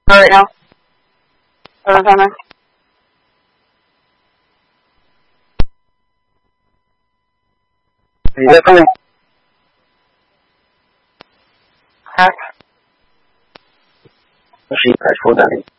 right now. Timer. Are you there for me? Hack. Machine crash, full down.